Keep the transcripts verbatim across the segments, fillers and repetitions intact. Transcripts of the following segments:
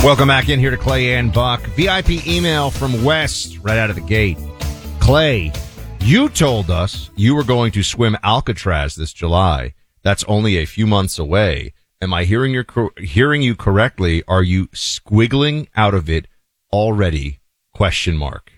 Welcome back in here to Clay and Buck. V I P email from West right out of the gate. Clay, you told us you were going to swim Alcatraz this July. That's only a few months away. Am I hearing your hearing you correctly? Are you squiggling out of it already? Question mark.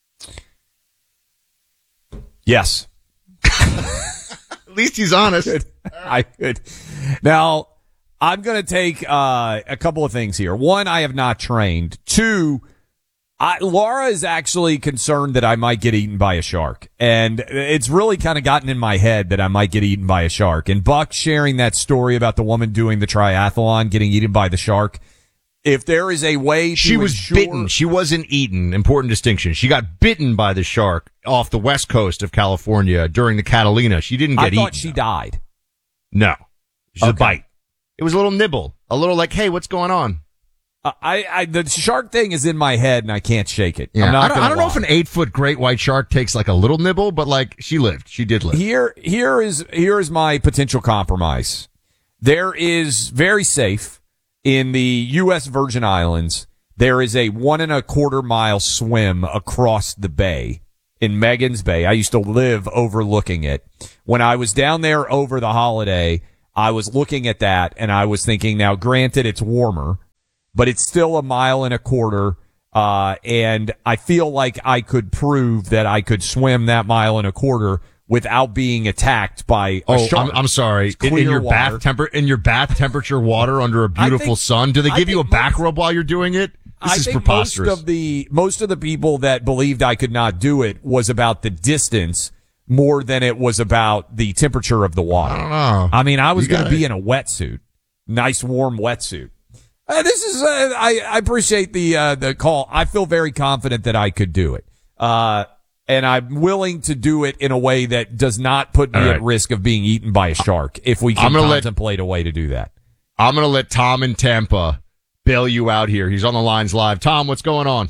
Yes. At least he's honest. Good. I could. Now, I'm going to take uh, a couple of things here. One, I have not trained. Two, I, Laura is actually concerned that I might get eaten by a shark. And it's really kind of gotten in my head that I might get eaten by a shark. And Buck sharing that story about the woman doing the triathlon getting eaten by the shark. If there is a way to She was ensure- bitten. She wasn't eaten. Important distinction. She got bitten by the shark off the west coast of California during the Catalina. She didn't get I eaten. thought she died. No. It was Okay. a bite. It was a little nibble. A little like, hey, what's going on? Uh, I, I, the shark thing is in my head and I can't shake it. Yeah. I'm not I don't, gonna I don't know lie. if an eight foot great white shark takes like a little nibble, but like she lived. She did live. Here, here is, here is my potential compromise. There is very safe in the U S Virgin Islands. There is a one and a quarter mile swim across the bay in Megan's Bay. I used to live overlooking it. When I was down there over the holiday, I was looking at that and I was thinking, now granted it's warmer, but it's still a mile and a quarter. Uh, and I feel like I could prove that I could swim that mile and a quarter without being attacked by a Oh, shark. I'm, I'm sorry. It's In, in clear your water. bath temper, in your bath temperature water under a beautiful think- sun, do they I give you a think back most- rub while you're doing it? This I is think preposterous. most of the most of the people that believed I could not do it was about the distance more than it was about the temperature of the water. I don't know. I mean, I was You going to gotta- be in a wetsuit, nice warm wetsuit. Uh, this is uh, I, I appreciate the uh, the call. I feel very confident that I could do it, uh, and I'm willing to do it in a way that does not put me All right. at risk of being eaten by a shark. If we can I'm gonna let- contemplate a way to do that. I'm going to let Tom in Tampa bail you out here. He's on the lines live. Tom, what's going on?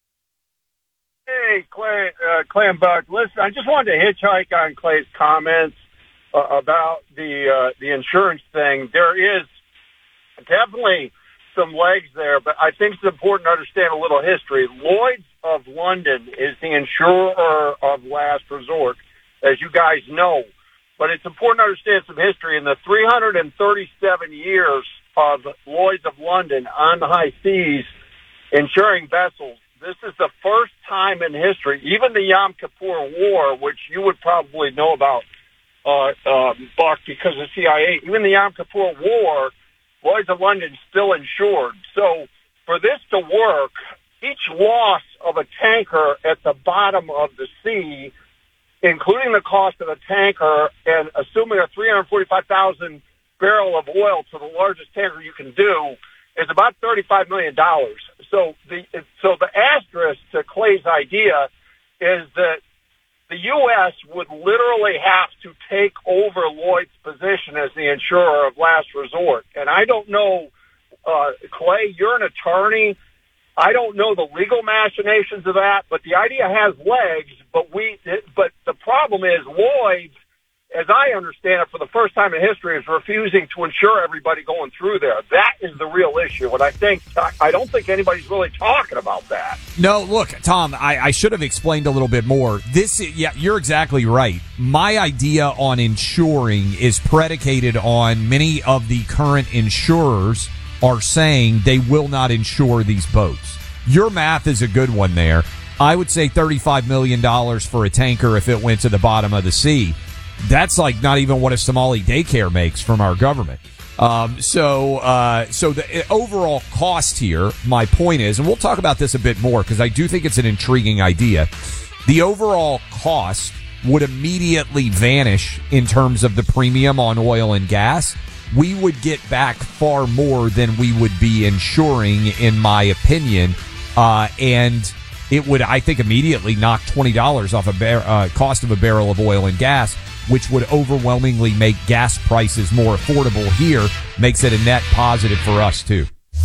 Hey, Clay, uh, Clay and Buck. Listen, I just wanted to hitchhike on Clay's comments uh, about the uh, the insurance thing. There is definitely some legs there, but I think it's important to understand a little history. Lloyd's of London is the insurer of last resort, as you guys know. But it's important to understand some history. In the three hundred thirty-seven years of Lloyd's of London on the high seas insuring vessels, this is the first time in history, even the Yom Kippur War, which you would probably know about, uh, uh, Buck, because of C I A, even the Yom Kippur War, Lloyd's of London still insured. So for this to work, each loss of a tanker at the bottom of the sea, including the cost of a tanker and assuming a three hundred forty-five thousand barrel of oil to the largest tanker you can do, is about thirty-five million dollars. So the so the asterisk to Clay's idea is that the U S would literally have to take over Lloyd's position as the insurer of last resort. And I don't know, uh, Clay, you're an attorney. I don't know the legal machinations of that, but the idea has legs. But we, but the problem is Lloyd's, as I understand it, for the first time in history, is refusing to insure everybody going through there. That is the real issue, and I think I don't think anybody's really talking about that. No, look, Tom, I, I should have explained a little bit more. This, yeah, you're exactly right. My idea on insuring is predicated on many of the current insurers are saying they will not insure these boats. Your math is a good one there. I would say thirty-five million dollars for a tanker if it went to the bottom of the sea. That's like not even what a Somali daycare makes from our government. Um, so, uh, so the overall cost here, my point is, and we'll talk about this a bit more because I do think it's an intriguing idea. The overall cost would immediately vanish in terms of the premium on oil and gas. We would get back far more than we would be insuring, in my opinion. Uh, and it would, I think, immediately knock twenty dollars off a bar- uh, cost of a barrel of oil and gas, which would overwhelmingly make gas prices more affordable here, makes it a net positive for us, too.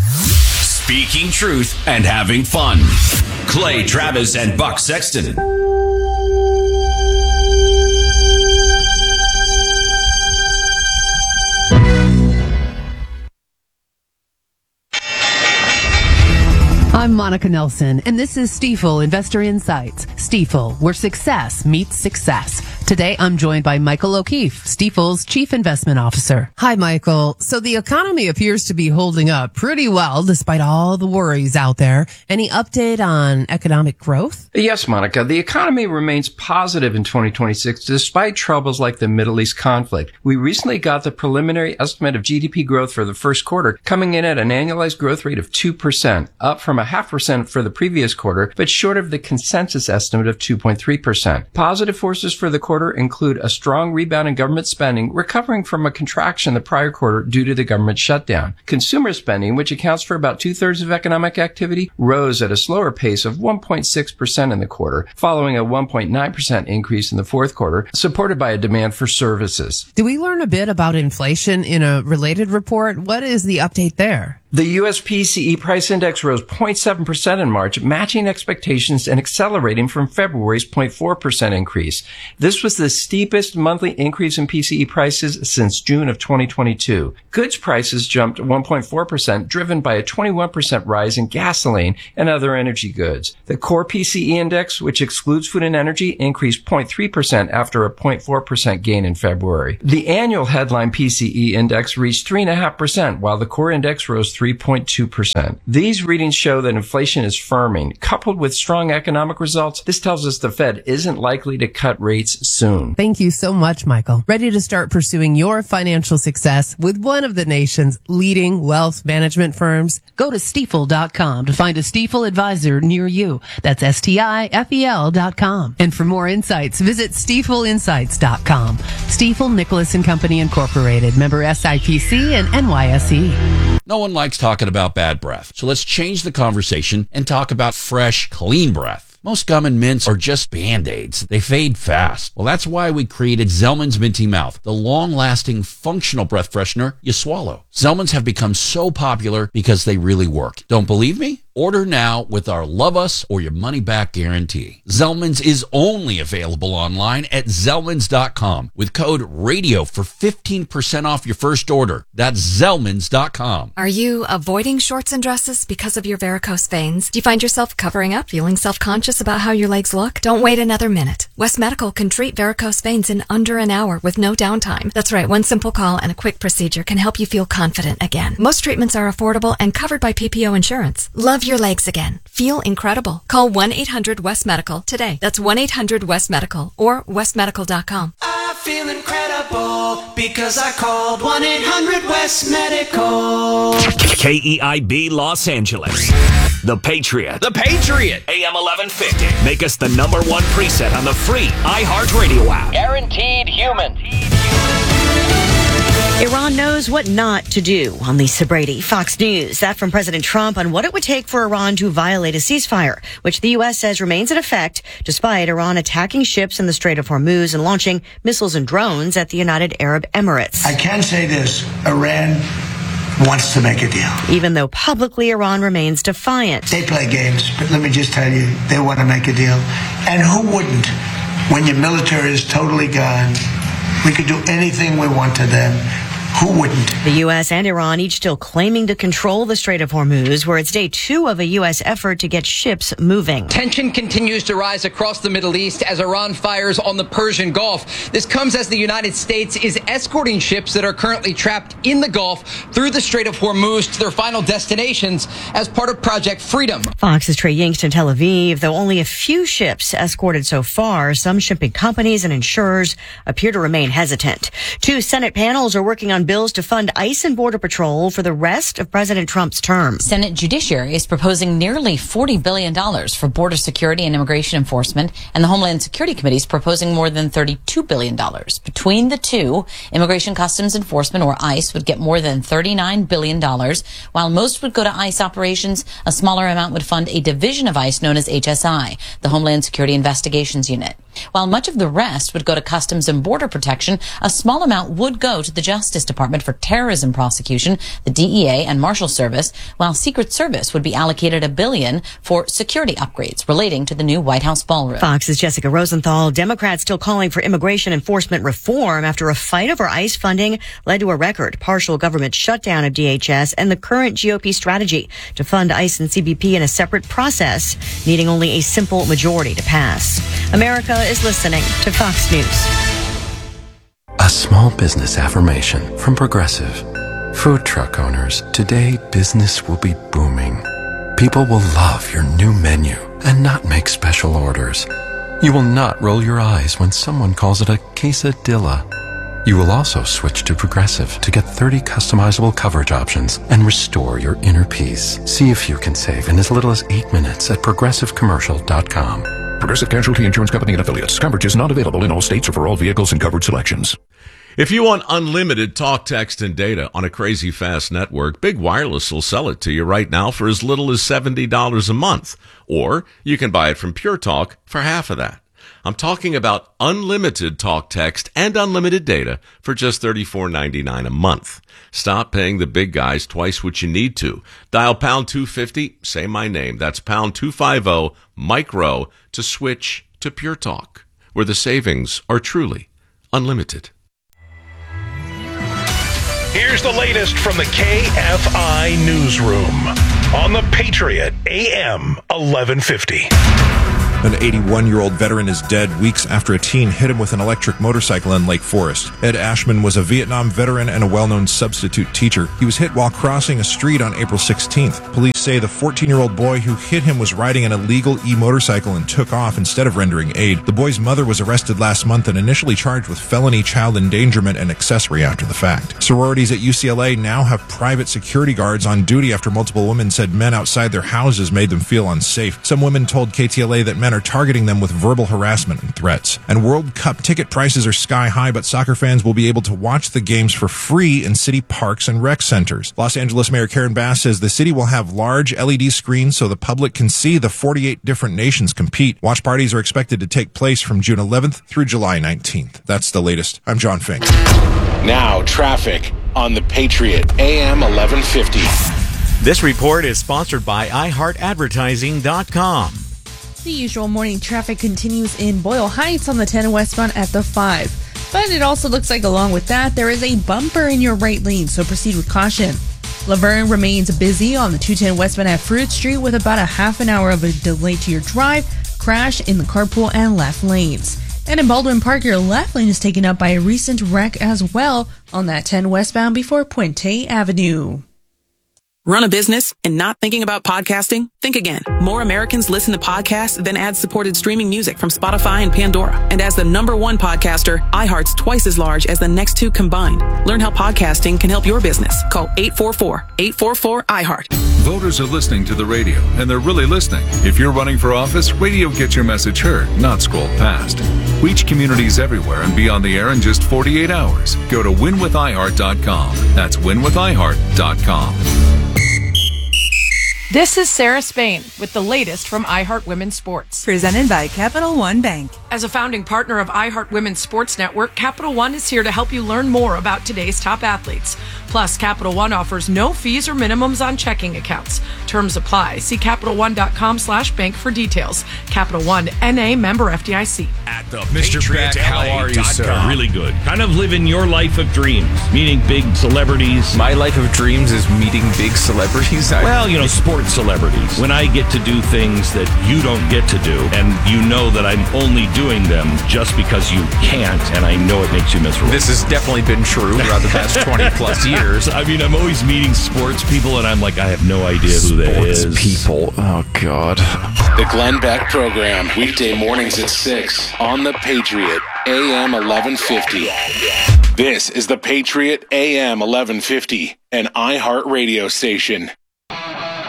Speaking truth and having fun. Clay Travis and Buck Sexton. I'm Monica Nelson, and this is Stifel Investor Insights. Stifel, where success meets success. Today, I'm joined by Michael O'Keefe, Stifel's Chief Investment Officer. Hi, Michael. So the economy appears to be holding up pretty well despite all the worries out there. Any update on economic growth? Yes, Monica. The economy remains positive in twenty twenty-six despite troubles like the Middle East conflict. We recently got the preliminary estimate of G D P growth for the first quarter, coming in at an annualized growth rate of two percent, up from a half percent for the previous quarter, but short of the consensus estimate of two point three percent. Positive forces for the quarter include a strong rebound in government spending, recovering from a contraction the prior quarter due to the government shutdown. Consumer spending, which accounts for about two-thirds of economic activity, rose at a slower pace of one point six percent in the quarter, following a one point nine percent increase in the fourth quarter, supported by a demand for services. Do we learn a bit about inflation in a related report? What is the update there? The U S P C E price index rose zero point seven percent in March, matching expectations and accelerating from February's zero point four percent increase. This was the steepest monthly increase in P C E prices since June of twenty twenty-two. Goods prices jumped one point four percent, driven by a twenty-one percent rise in gasoline and other energy goods. The core P C E index, which excludes food and energy, increased zero point three percent after a zero point four percent gain in February. The annual headline P C E index reached three point five percent, while the core index rose three point two percent. These readings show that inflation is firming. Coupled with strong economic results, this tells us the Fed isn't likely to cut rates soon. Thank you so much, Michael. Ready to start pursuing your financial success with one of the nation's leading wealth management firms? Go to Stifel dot com to find a Stifel advisor near you. That's S T I F E L dot com. And for more insights, visit Stifel Insights dot com. Stifel Nicholas and Company Incorporated, member S I P C and N Y S E. No one likes talking about bad breath, so let's change the conversation and talk about fresh, clean breath. Most gum and mints are just Band-Aids. They fade fast. Well, that's why we created Zellman's Minty Mouth, the long-lasting, functional breath freshener you swallow. Zellman's have become so popular because they really work. Don't believe me? Order now with our Love Us or Your Money Back guarantee. Zellman's is only available online at Zellmans dot com with code RADIO for fifteen percent off your first order. That's Zellmans dot com. Are you avoiding shorts and dresses because of your varicose veins? Do you find yourself covering up, feeling self-conscious about how your legs look? Don't wait another minute. West Medical can treat varicose veins in under an hour with no downtime. That's right, one simple call and a quick procedure can help you feel confident again. Most treatments are affordable and covered by P P O insurance. Love your legs again. Feel incredible. Call one eight hundred West Medical today. That's one eight hundred West Medical or west medical dot com. I feel incredible because I called one eight hundred West Medical. K E I B Los Angeles. The Patriot. The Patriot. A M eleven fifty. Make us the number one preset on the free iHeartRadio app. Guaranteed human. Iran knows what not to do. On Lisa Brady, Fox News. That from President Trump on what it would take for Iran to violate a ceasefire, which the U S says remains in effect despite Iran attacking ships in the Strait of Hormuz and launching missiles and drones at the United Arab Emirates. I can say this, Iran wants to make a deal. Even though publicly Iran remains defiant. They play games, but let me just tell you, they want to make a deal. And who wouldn't when your military is totally gone? We could do anything we want to them. Who wouldn't? The U S and Iran each still claiming to control the Strait of Hormuz, where it's day two of a U S effort to get ships moving. Tension continues to rise across the Middle East as Iran fires on the Persian Gulf. This comes as the United States is escorting ships that are currently trapped in the Gulf through the Strait of Hormuz to their final destinations as part of Project Freedom. Fox's Trey Yingst in Tel Aviv. Though only a few ships escorted so far, some shipping companies and insurers appear to remain hesitant. Two Senate panels are working on bills to fund ICE and Border Patrol for the rest of President Trump's term. Senate Judiciary is proposing nearly forty billion dollars for border security and immigration enforcement, and the Homeland Security Committee is proposing more than thirty-two billion dollars. Between the two, Immigration Customs Enforcement, or ICE, would get more than thirty-nine billion dollars. While most would go to ICE operations, a smaller amount would fund a division of ICE known as H S I, the Homeland Security Investigations Unit. While much of the rest would go to Customs and Border Protection, a small amount would go to the Justice Department for terrorism prosecution, the D E A, and Marshal Service, while Secret Service would be allocated a billion for security upgrades relating to the new White House ballroom. Fox's Jessica Rosenthal. Democrats still calling for immigration enforcement reform after a fight over ICE funding led to a record partial government shutdown of D H S and the current G O P strategy to fund ICE and C B P in a separate process, needing only a simple majority to pass. America is listening to Fox News. A small business affirmation from Progressive. Food truck owners, today business will be booming. People will love your new menu and not make special orders. You will not roll your eyes when someone calls it a quesadilla. You will also switch to Progressive to get thirty customizable coverage options and restore your inner peace. See if you can save in as little as eight minutes at progressive commercial dot com. Progressive Casualty Insurance Company and Affiliates. Coverage is not available in all states or for all vehicles and coverage selections. If you want unlimited talk, text, and data on a crazy fast network, Big Wireless will sell it to you right now for as little as seventy dollars a month. Or you can buy it from Pure Talk for half of that. I'm talking about unlimited talk, text, and unlimited data for just thirty-four ninety-nine a month. Stop paying the big guys twice what you need to. Dial pound two fifty, say my name. That's pound two fifty, micro, to switch to Pure Talk, where the savings are truly unlimited. Here's the latest from the K F I Newsroom on the Patriot A M eleven fifty. An eighty-one-year-old veteran is dead weeks after a teen hit him with an electric motorcycle in Lake Forest. Ed Ashman was a Vietnam veteran and a well-known substitute teacher. He was hit while crossing a street on April sixteenth. Police say the fourteen-year-old boy who hit him was riding an illegal e-motorcycle and took off instead of rendering aid. The boy's mother was arrested last month and initially charged with felony child endangerment and accessory after the fact. Sororities at U C L A now have private security guards on duty after multiple women said men outside their houses made them feel unsafe. Some women told K T L A that men are targeting them with verbal harassment and threats. And World Cup ticket prices are sky high, but soccer fans will be able to watch the games for free in city parks and rec centers. Los Angeles Mayor Karen Bass says the city will have large L E D screens so the public can see the forty-eight different nations compete. Watch parties are expected to take place from June eleventh through July nineteenth. That's the latest. I'm John Fink. Now, traffic on the Patriot A M eleven fifty. This report is sponsored by i heart advertising dot com. The usual morning traffic continues in Boyle Heights on the ten westbound at the five. But it also looks like along with that, there is a bumper in your right lane, so proceed with caution. Laverne remains busy on the two ten westbound at Fruit Street with about a half an hour of a delay to your drive, crash in the carpool and left lanes. And in Baldwin Park, your left lane is taken up by a recent wreck as well on that ten westbound before Puente Avenue. Run a business and not thinking about podcasting? Think again. More Americans listen to podcasts than ad-supported streaming music from Spotify and Pandora. And as the number one podcaster, iHeart's twice as large as the next two combined. Learn how podcasting can help your business. Call eight four four, eight four four, I heart. Voters are listening to the radio, and they're really listening. If you're running for office, radio gets your message heard, not scrolled past. Reach communities everywhere and be on the air in just forty-eight hours. Go to win with i heart dot com. That's win with i heart dot com. This is Sarah Spain with the latest from iHeart Women's Sports. Presented by Capital One Bank. As a founding partner of iHeart Women's Sports Network, Capital One is here to help you learn more about today's top athletes. Plus, Capital One offers no fees or minimums on checking accounts. Terms apply. See Capital One dot com slash bank for details. Capital One, N A, member F D I C. At the Mister Beck, how are you, sir? Really good. Kind of living your life of dreams, meeting big celebrities. My life of dreams is meeting big celebrities. I... Well, you know, sports celebrities. When I get to do things that you don't get to do, and you know that I'm only doing them just because you can't, and I know it makes you miserable. This has definitely been true throughout the past twenty plus years. I mean, I'm always meeting sports people, and I'm like, I have no idea who that is. Sports people. Oh, God. The Glenn Beck Program, weekday mornings at six on the Patriot A M eleven fifty. This is the Patriot A M eleven fifty, an iHeart radio station.